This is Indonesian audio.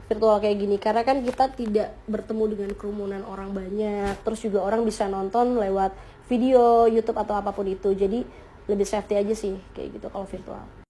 virtual kayak gini, karena kan kita tidak bertemu dengan kerumunan orang banyak, terus juga orang bisa nonton lewat video YouTube atau apapun itu, jadi lebih safety aja sih kayak gitu kalau virtual.